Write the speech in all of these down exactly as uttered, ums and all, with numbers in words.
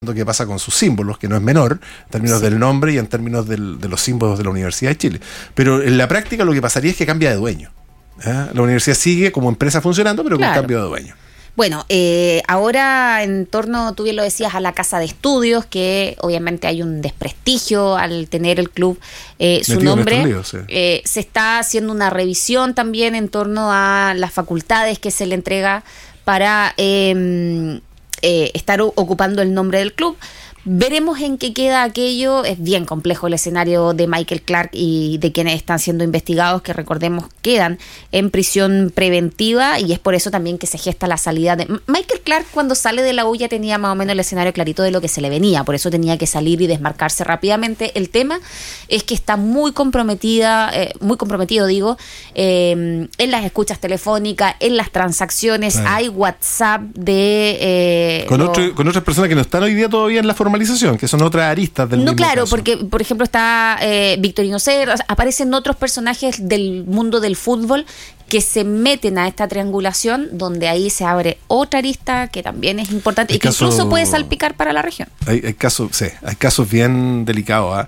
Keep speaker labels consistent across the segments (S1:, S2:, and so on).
S1: qué pasa con sus símbolos, que no es menor, en términos sí. del nombre y en términos del, de los símbolos de la Universidad de Chile. Pero en la práctica lo que pasaría es que cambia de dueño. ¿eh? La universidad sigue como empresa funcionando, pero claro. con cambio de dueño.
S2: Bueno, eh, ahora en torno, tú bien lo decías, a la casa de estudios, que obviamente hay un desprestigio al tener el club eh, su
S1: Metido
S2: nombre.
S1: En líos, sí.
S2: eh, se está haciendo una revisión también en torno a las facultades que se le entrega para eh, eh, estar ocupando el nombre del club. Veremos en qué queda aquello. Es bien complejo el escenario de Michael Clark y de quienes están siendo investigados, que recordemos quedan en prisión preventiva, y es por eso también que se gesta la salida de Michael Clark. Cuando sale de la U ya tenía más o menos el escenario clarito de lo que se le venía, por eso tenía que salir y desmarcarse rápidamente. El tema es que está muy comprometida, eh, muy comprometido digo, eh, en las escuchas telefónicas, en las transacciones, claro. hay WhatsApp de eh,
S1: con,
S2: lo,
S1: otro, con otras personas que no están hoy día todavía en la formación, que son otras aristas del
S2: no,
S1: mismo
S2: claro,
S1: caso.
S2: Porque por ejemplo está eh, Victorino Cerda, aparecen otros personajes del mundo del fútbol que se meten a esta triangulación, donde ahí se abre otra arista que también es importante hay y que caso, incluso puede salpicar para la región.
S1: Hay, hay casos, sí, hay casos bien delicados, ¿eh?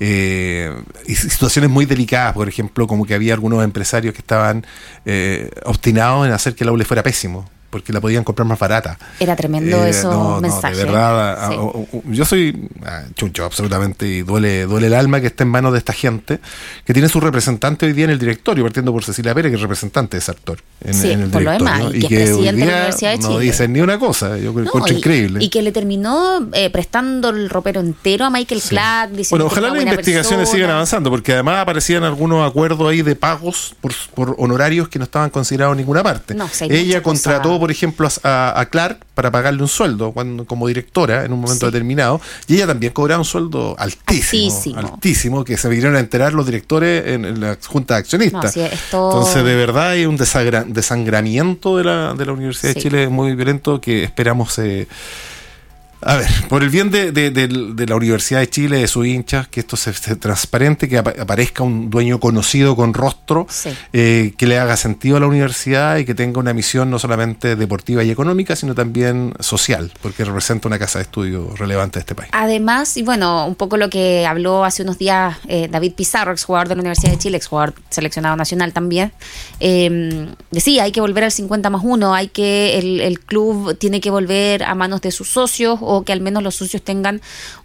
S1: Eh, y situaciones muy delicadas, por ejemplo, como que había algunos empresarios que estaban eh, obstinados en hacer que el aula fuera pésimo, porque la podían comprar más barata.
S2: Era tremendo eh, esos no, mensajes.
S1: No, de verdad,
S2: sí.
S1: a, a, a, yo soy a, chuncho, absolutamente, y duele, duele el alma que esté en manos de esta gente, que tiene su representante hoy día en el directorio, partiendo por Cecilia Pérez, que es representante de ese actor en,
S2: sí,
S1: en el
S2: por
S1: directorio.
S2: Lo demás, y,
S1: y
S2: que,
S1: que
S2: es presidente
S1: hoy día
S2: de la Universidad de Chile.
S1: No dicen ni una cosa, yo creo
S2: no,
S1: que es increíble.
S2: Y que le terminó eh, prestando el ropero entero a Michael sí. Clark, diciendo
S1: bueno, ojalá
S2: que
S1: las investigaciones
S2: persona.
S1: sigan avanzando, porque además aparecían algunos acuerdos ahí de pagos por, por honorarios que no estaban considerados en ninguna parte.
S2: No, si
S1: Ella contrató,
S2: cosa...
S1: por ejemplo, a A, a Clark para pagarle un sueldo cuando, como directora en un momento sí. determinado, y ella también cobraba un sueldo altísimo, altísimo, altísimo que se vinieron a enterar los directores en, en la junta de accionistas.
S2: No, sí, esto...
S1: Entonces, de verdad hay un desagra- desangramiento de la, de la Universidad sí. de Chile muy violento que esperamos... Eh, A ver, por el bien de, de, de, de la Universidad de Chile, de sus hinchas, que esto se, se transparente, que ap- aparezca un dueño conocido con rostro,
S2: sí.
S1: eh, que le haga sentido a la universidad y que tenga una misión no solamente deportiva y económica, sino también social, porque representa una casa de estudio relevante de este país.
S2: Además, y bueno, un poco lo que habló hace unos días eh, David Pizarro, exjugador de la Universidad de Chile, exjugador seleccionado nacional también, eh, decía, hay que volver al cincuenta más uno, hay que el, el club tiene que volver a manos de sus socios, o que al menos los socios tengan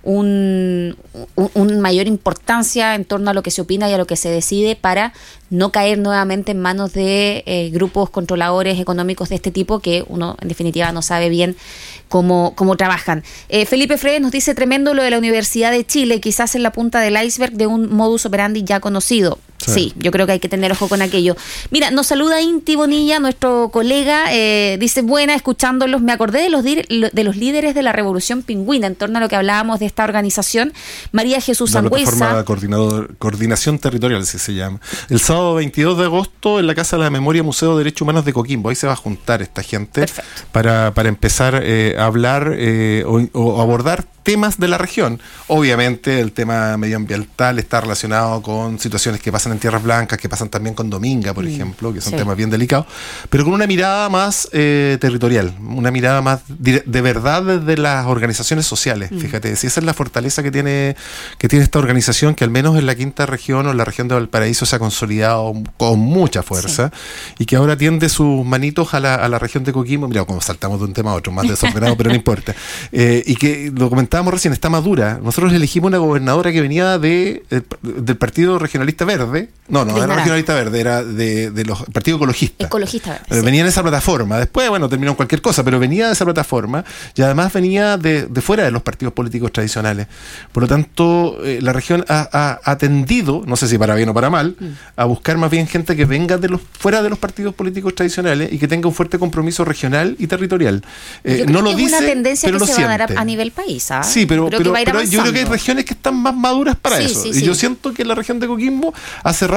S2: un, un, un mayor importancia en torno a lo que se opina y a lo que se decide, para no caer nuevamente en manos de eh, grupos controladores económicos de este tipo, que uno en definitiva no sabe bien cómo, cómo trabajan. Eh, Felipe Fredes nos dice: tremendo lo de la Universidad de Chile, quizás en la punta del iceberg de un modus operandi ya conocido. Sí. sí, yo creo que hay que tener ojo con aquello. Mira, nos saluda Inti Bonilla, nuestro colega, eh, dice: buena, escuchándolos, me acordé de los, de los líderes de la Revolución Pingüina, en torno a lo que hablábamos de esta organización. María Jesús Angüesa.
S1: La plataforma coordinador, coordinación territorial, así se llama. El sábado veintidós de agosto, en la Casa de la Memoria, Museo de Derechos Humanos de Coquimbo. Ahí se va a juntar esta gente para, para empezar eh, a hablar eh, o, o abordar temas de la región. Obviamente el tema medioambiental está relacionado con situaciones que pasan en Tierras Blancas, que pasan también con Dominga, por mm, ejemplo, que son sí. temas bien delicados, pero con una mirada más eh, territorial, una mirada más de, de verdad desde las organizaciones sociales. Mm. Fíjate, si esa es la fortaleza que tiene, que tiene esta organización, que al menos en la quinta región o en la región de Valparaíso se ha consolidado con mucha fuerza, sí. y que ahora tiende sus manitos a la, a la región de Coquimbo. Mira, como saltamos de un tema a otro, más desordenado, pero no importa. Eh, y que lo comentamos recién, está madura. Nosotros elegimos una gobernadora que venía de, de del Partido Regionalista Verde. No, no, era Regionalista Verde, era de, de los Partido Ecologista.
S2: Ecologista Verde.
S1: Pero sí. venía en esa plataforma. Después, bueno, terminó en cualquier cosa, pero venía de esa plataforma y además venía de, de fuera de los partidos políticos tradicionales. Por lo tanto, eh, la región ha, ha atendido, no sé si para bien o para mal, mm. a buscar más bien gente que venga de los fuera de los partidos políticos tradicionales y que tenga un fuerte compromiso regional y territorial. Eh, no lo
S2: es
S1: dice,
S2: una tendencia
S1: pero
S2: que
S1: lo
S2: se
S1: siente.
S2: va a dar a, a nivel país, ¿ah?
S1: Sí, pero,
S2: creo
S1: pero,
S2: que
S1: pero yo creo que hay regiones que están más maduras para
S2: sí,
S1: eso.
S2: Sí,
S1: y
S2: sí.
S1: yo siento que la región de Coquimbo hace rato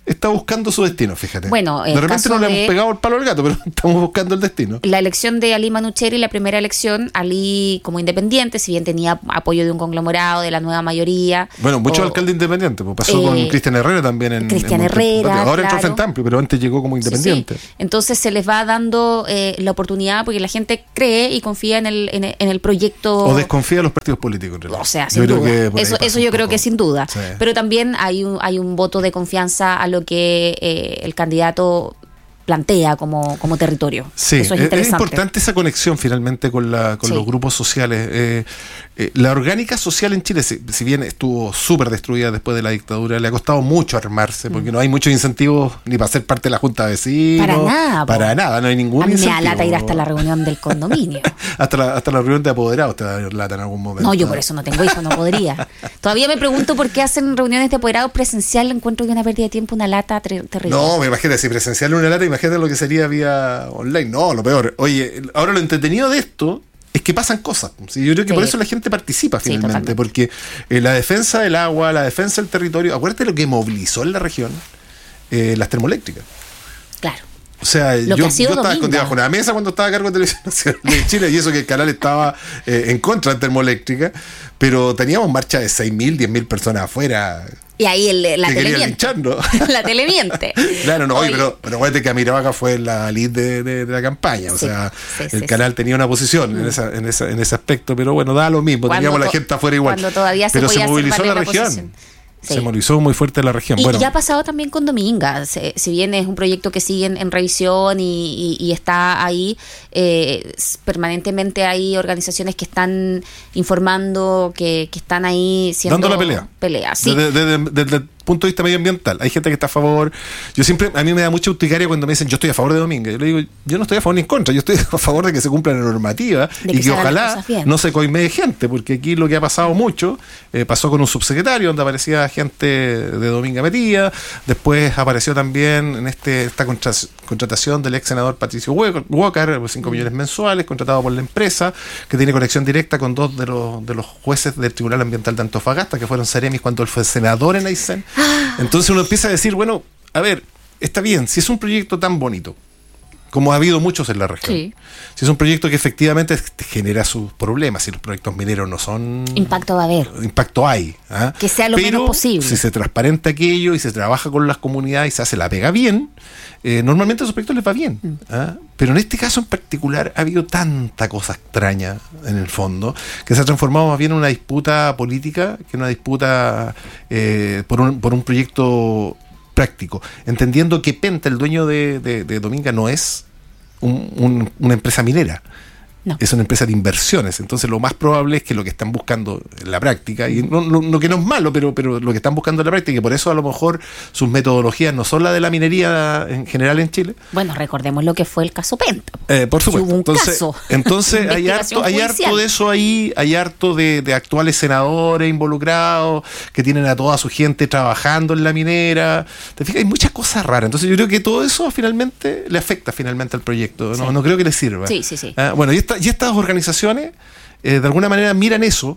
S1: está buscando su destino, fíjate.
S2: Bueno,
S1: de repente no le hemos pegado el palo al gato, pero estamos buscando el destino.
S2: La elección de Ali Manucheri, la primera elección, Ali como independiente, si bien tenía apoyo de un conglomerado, de la nueva mayoría.
S1: Bueno, muchos
S2: o,
S1: alcaldes independientes, pues pasó eh, con Cristian Herrera también en
S2: Cristian
S1: en
S2: Herrera.
S1: Ahora
S2: claro.
S1: entró Frente Amplio, pero antes llegó como independiente.
S2: Sí, sí. Entonces se les va dando eh, la oportunidad porque la gente cree y confía en el, en el, en el proyecto.
S1: O desconfía de los partidos políticos, en realidad.
S2: O sea, sin
S1: yo
S2: duda.
S1: Creo que
S2: eso eso yo creo que sin duda.
S1: Sí.
S2: Pero también hay un, hay un voto de confianza a lo que eh, el candidato plantea como, como territorio.
S1: Sí,
S2: eso es,
S1: es,
S2: interesante.
S1: es importante esa conexión finalmente con, la, con sí. los grupos sociales. Eh, eh, la orgánica social en Chile, si, si bien estuvo súper destruida después de la dictadura, le ha costado mucho armarse, porque mm. no hay muchos incentivos ni para ser parte de la Junta de Vecinos.
S2: Para nada.
S1: Para po. nada, no hay ningún
S2: a mí
S1: incentivo.
S2: me da lata ir hasta la reunión del condominio.
S1: hasta, la, hasta la reunión de apoderados te da lata en algún momento.
S2: No, yo por eso no tengo hijos, no podría. Todavía me pregunto por qué hacen reuniones de apoderados presencial, encuentro que una pérdida de tiempo, una lata ter- terrible.
S1: No, me imagínate, si presencial una lata, imagínate lo que sería vía online. No, lo peor. Oye, ahora lo entretenido de esto es que pasan cosas. ¿Sí? Yo creo que sí. por eso la gente participa finalmente, sí, porque eh, la defensa del agua, la defensa del territorio, acuérdate lo que movilizó en la región, eh, las termoeléctricas.
S2: Claro.
S1: O sea,
S2: lo
S1: yo,
S2: yo estaba
S1: escondida bajo una mesa cuando estaba a cargo de Televisión Nacional de Chile, y eso que el canal estaba eh, en contra de termoeléctrica, pero teníamos marcha de seis mil, diez mil personas afuera.
S2: Y ahí el, la telemiente. La telemiente.
S1: Claro, no, oye, pero, pero acuérdate que Amirabaca fue la lead de, de, de la campaña. O sí, sea, sí, el sí, canal sí. tenía una posición mm. en, esa, en, esa, en ese aspecto, pero bueno, da lo mismo. Cuando Teníamos to- la gente afuera igual.
S2: Cuando todavía se
S1: pero
S2: podía
S1: se movilizó la, la región.
S2: Posición. Sí.
S1: Se movilizó muy fuerte la región.
S2: Y,
S1: bueno.
S2: y ha pasado también con Dominga, se, si bien es un proyecto que sigue en, en revisión y, y, y está ahí, eh, permanentemente hay organizaciones que están informando, que, que están ahí siendo...
S1: Dando la pelea.
S2: pelea sí.
S1: Desde, desde, desde el punto de vista medioambiental. Hay gente que está a favor. Yo siempre, a mí me da mucha urticaria cuando me dicen yo estoy a favor de Dominga. Yo le digo, yo no estoy a favor ni en contra, yo estoy a favor de que se cumpla la normativa de y que, que ojalá no se coimee gente, porque aquí lo que ha pasado mucho, eh, pasó con un subsecretario donde aparecía gente de Dominga metida, después apareció también en este esta contra, contratación del ex senador Patricio Walker, cinco millones mensuales, contratado por la empresa, que tiene conexión directa con dos de los, de los jueces del Tribunal Ambiental de Antofagasta, que fueron seremis cuando él fue senador en Aysén. Entonces uno empieza a decir, bueno, a ver, está bien, si es un proyecto tan bonito, como ha habido muchos en la región, sí. si es un proyecto que efectivamente genera sus problemas, si los proyectos mineros no son...
S2: Impacto va a haber.
S1: Impacto hay. ¿eh?
S2: Que sea lo
S1: Pero
S2: menos posible.
S1: Si se transparenta aquello y se trabaja con las comunidades y se hace la pega bien, eh, normalmente a esos proyectos les va bien. Mm. ¿eh? Pero en este caso en particular ha habido tanta cosa extraña en el fondo, que se ha transformado más bien en una disputa política que una disputa eh, por, un, por un proyecto práctico, entendiendo que Penta, el dueño de, de, de Dominga, no es un, un, una empresa minera. No. Es una empresa de inversiones, entonces lo más probable es que lo que están buscando en la práctica, y no, no, no que no es malo, pero, pero lo que están buscando en la práctica, y por eso a lo mejor sus metodologías no son las de la minería en general en Chile.
S2: Bueno, recordemos lo que fue el caso Penta.
S1: Eh, por supuesto.
S2: Hubo un
S1: entonces,
S2: caso.
S1: Entonces hay harto, hay harto de eso ahí, hay harto de, de actuales senadores involucrados que tienen a toda su gente trabajando en la minera. Te fijas, hay muchas cosas raras. Entonces yo creo que todo eso finalmente le afecta finalmente al proyecto. No, sí. no creo que le sirva.
S2: Sí, sí, sí.
S1: Ah, bueno, y esta Y estas organizaciones eh, de alguna manera miran eso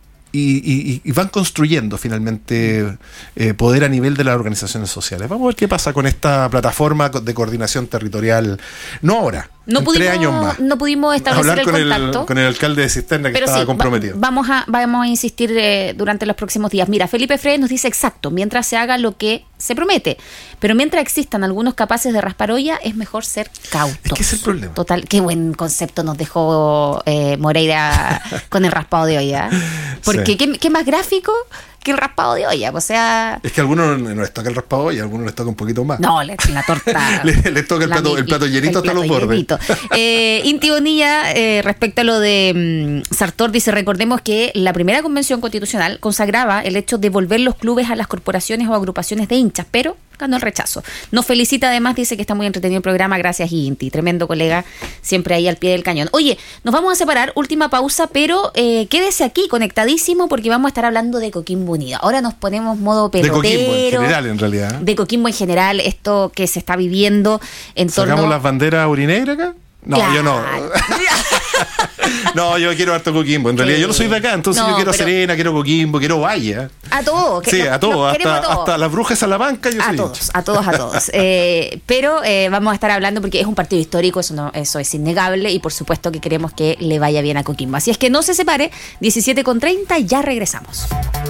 S1: y, y, y van construyendo finalmente eh, poder a nivel de las organizaciones sociales. Vamos a ver qué pasa con esta plataforma de coordinación territorial. No ahora,
S2: no
S1: en
S2: pudimos,
S1: tres años más.
S2: No pudimos establecer
S1: hablar
S2: el
S1: con
S2: contacto.
S1: El, con el alcalde de Cisterna que
S2: Pero
S1: estaba
S2: sí,
S1: comprometido.
S2: Va, vamos, a, vamos a insistir eh, durante los próximos días. Mira, Felipe Freire nos dice exacto, mientras se haga lo que se promete. Pero mientras existan algunos capaces de raspar olla, es mejor ser cautos.
S1: Es que ese es el problema.
S2: Total, qué buen concepto nos dejó eh, Moreira con el raspado de olla. Porque sí. ¿qué, qué más gráfico que el raspado de olla? O sea...
S1: Es que a algunos no les toca el raspado de olla, a algunos les toca un poquito más.
S2: No, la, la torta...
S1: les, les toca el plato, el plato llenito hasta los bordes.
S2: Eh, Inti Bonilla, eh, respecto a lo de um, Sartor, dice, recordemos que la primera convención constitucional consagraba el hecho de volver los clubes a las corporaciones o agrupaciones de hinchas, pero ganó el rechazo. Nos felicita además, dice que está muy entretenido el programa, gracias Inti, tremendo colega, siempre ahí al pie del cañón. Oye, nos vamos a separar, última pausa, pero eh, quédese aquí conectadísimo porque vamos a estar hablando de Coquimbo Unido. Ahora nos ponemos modo pelotero.
S1: De Coquimbo en general, en realidad.
S2: De Coquimbo en general, esto que se está viviendo en torno...
S1: ¿Sacamos las banderas urinegras acá? No,
S2: claro.
S1: yo no. No, yo quiero harto Coquimbo. En realidad, yo no soy de acá, entonces no, yo quiero pero... Serena, quiero Coquimbo, quiero Valle.
S2: A todos.
S1: Sí, a todos. Hasta, a todos. Hasta las brujas de Salamanca, yo
S2: a
S1: soy
S2: todos, hincha. A todos, a todos. eh, pero eh, vamos a estar hablando porque es un partido histórico, eso, no, eso es innegable, y por supuesto que queremos que le vaya bien a Coquimbo. Así es que no se separe, diecisiete con treinta, ya regresamos.